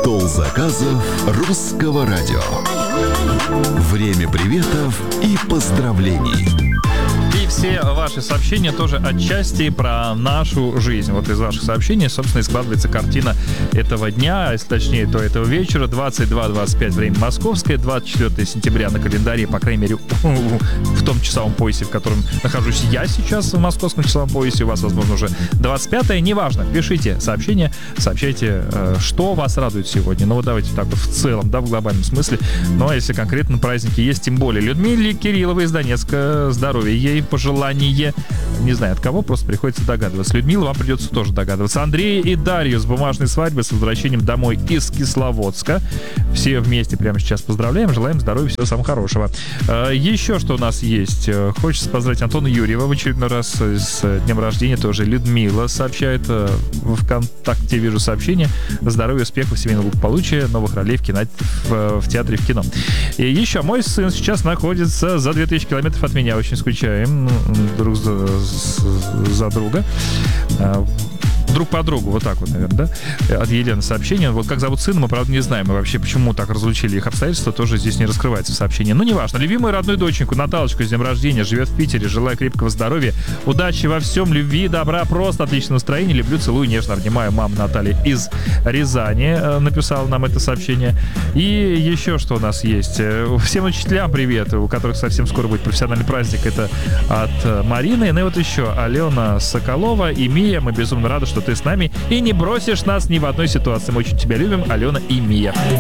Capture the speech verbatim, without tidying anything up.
Стол заказов Русского радио. Время приветов и поздравлений. И все ваши сообщения тоже отчасти про нашу жизнь. Вот из ваших сообщений, собственно, и складывается картина этого дня, если точнее, то этого вечера. двадцать два двадцать пять время московское, двадцать четвёртое сентября на календаре, по крайней мере, в том часовом поясе, в котором нахожусь я сейчас, в московском часовом поясе. У вас, возможно, уже двадцать пятое. Неважно, пишите сообщения, сообщайте, что вас радует сегодня. Ну вот давайте так вот в целом, да, в глобальном смысле. Ну а если конкретно праздники есть, тем более. Людмиле Кирилловой из Донецка, здоровья ей, пожелание. Не знаю от кого, просто приходится догадываться. Людмила, вам придется тоже догадываться. Андрей и Дарью с бумажной свадьбы, с возвращением домой из Кисловодска. Все вместе прямо сейчас поздравляем, желаем здоровья, всего самого хорошего. Еще что у нас есть? Хочется поздравить Антона Юрьева в очередной раз с днем рождения. Тоже Людмила сообщает в ВКонтакте, вижу сообщение. Здоровья, успехов, семейного благополучия, новых ролей в, кино, в, в театре, в кино. И еще мой сын сейчас находится за две тысячи километров от меня. Очень скучаем друг за, за друга. Друг по другу, вот так вот, наверное, да? От Елены сообщение. Вот как зовут сына, мы, правда, не знаем. И вообще, почему так разлучили их обстоятельства, тоже здесь не раскрывается в сообщении. Ну, неважно. Любимую родную доченьку Наталочку с днем рождения, живет в Питере. Желаю крепкого здоровья, удачи во всем, любви, добра, просто отличного настроения. Люблю, целую, нежно обнимаю. Мама Наталья из Рязани написала нам это сообщение. И еще что у нас есть. Всем учителям привет, у которых совсем скоро будет профессиональный праздник. Это от Марины. Ну и вот еще Алена Соколова и Мия. Мы безумно рады, что ты с нами и не бросишь нас ни в одной ситуации. Мы очень тебя любим, Алена и Мия.